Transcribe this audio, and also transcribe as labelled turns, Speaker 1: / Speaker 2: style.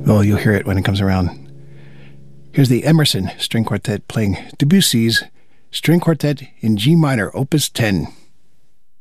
Speaker 1: Well, you'll hear it when it comes around. Here's the Emerson String Quartet playing Debussy's String Quartet in G minor, Opus 10.